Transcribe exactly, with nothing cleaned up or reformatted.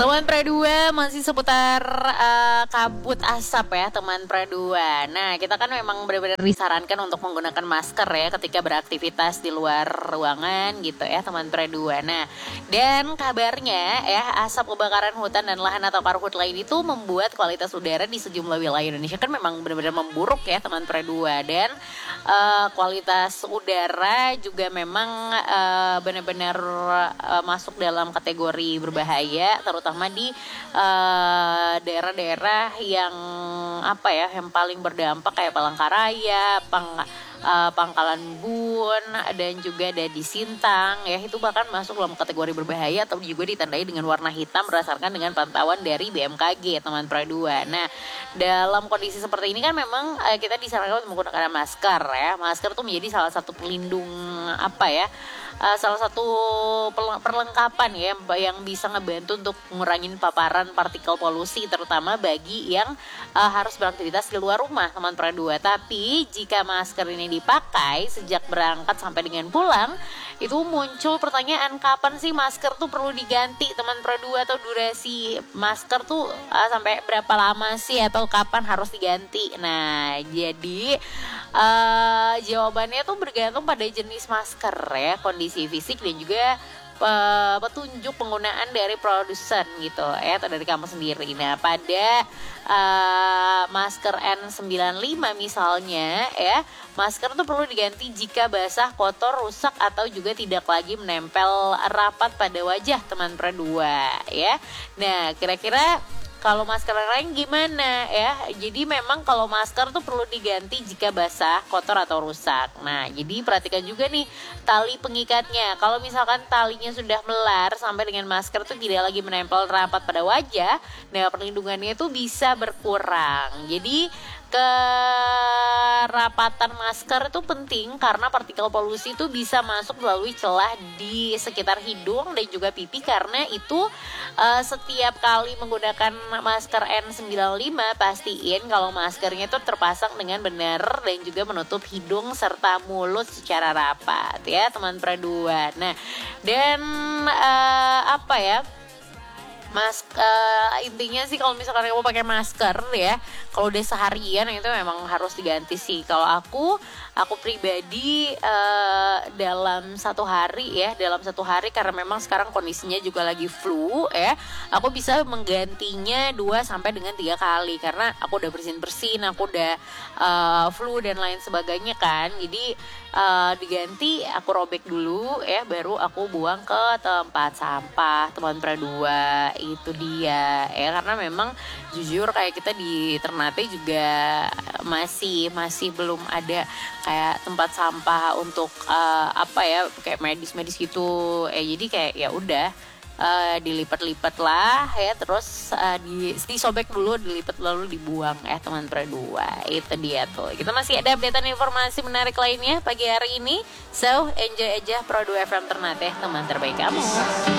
Teman Pradua masih seputar uh, kabut asap ya teman Pradua. Nah kita kan memang benar-benar disarankan untuk menggunakan masker ya ketika beraktivitas di luar ruangan gitu ya teman Pradua. Nah dan kabarnya ya asap kebakaran hutan dan lahan atau karhutla ini tuh membuat kualitas udara di sejumlah wilayah Indonesia kan memang benar-benar memburuk ya teman Pradua. Dan uh, kualitas udara juga memang uh, benar-benar uh, masuk dalam kategori berbahaya, terutama di uh, daerah-daerah yang apa ya yang paling berdampak kayak Palangkaraya, Pang, uh, Pangkalan Bun dan juga ada di Sintang ya, itu bahkan masuk dalam kategori berbahaya atau juga ditandai dengan warna hitam berdasarkan dengan pantauan dari B M K G teman Pradua. Nah dalam kondisi seperti ini kan memang uh, kita disarankan untuk menggunakan masker ya. Masker tuh menjadi salah satu pelindung apa ya Uh, salah satu perlengkapan ya yang bisa ngebantu untuk ngurangin paparan partikel polusi terutama bagi yang uh, harus beraktivitas di luar rumah teman Pradua. Tapi jika masker ini dipakai sejak berangkat sampai dengan pulang, itu muncul pertanyaan kapan sih masker tuh perlu diganti teman Pradua, atau durasi masker tuh uh, sampai berapa lama sih atau kapan harus diganti. Nah jadi uh, jawabannya tuh bergantung pada jenis masker ya, kondisi fisik dan juga uh, petunjuk penggunaan dari produsen gitu ya, atau dari kamu sendiri. Nah pada uh, masker N sembilan puluh lima misalnya ya, masker tuh perlu diganti jika basah, kotor, rusak atau juga tidak lagi menempel rapat pada wajah teman Pradua ya. Nah kira-kira kalau masker lain gimana ya? Jadi memang kalau masker tuh perlu diganti jika basah, kotor atau rusak. Nah, jadi perhatikan juga nih tali pengikatnya. Kalau misalkan talinya sudah melar sampai dengan masker tuh tidak lagi menempel rapat pada wajah, nah perlindungannya tuh bisa berkurang. Jadi kerapatan masker itu penting karena partikel polusi itu bisa masuk melalui celah di sekitar hidung dan juga pipi, karena itu uh, setiap kali menggunakan masker N sembilan puluh lima pastiin kalau maskernya itu terpasang dengan benar dan juga menutup hidung serta mulut secara rapat ya teman Pradua. Nah dan uh, apa ya Mas, uh, intinya sih kalau misalkan kamu pakai masker ya, kalau udah seharian itu memang harus diganti sih. Kalau aku, aku pribadi uh, dalam satu hari ya, dalam satu hari karena memang sekarang kondisinya juga lagi flu ya, aku bisa menggantinya dua sampai dengan tiga kali karena aku udah bersin-bersin, aku udah uh, flu dan lain sebagainya kan. Jadi uh, diganti, aku robek dulu ya, baru aku buang ke tempat sampah teman Pradua. Itu dia ya, karena memang jujur kayak kita di Ternate juga masih masih belum ada kayak tempat sampah untuk uh, apa ya kayak medis-medis gitu. Eh jadi kayak ya udah uh, dilipat-lipat lah ya, terus uh, di disobek dulu, dilipat lalu dibuang ya teman Pradua. Itu dia tuh. Kita masih ada updatean informasi menarik lainnya pagi hari ini. So enjoy aja Pradua F M Ternate, teman terbaik kamu.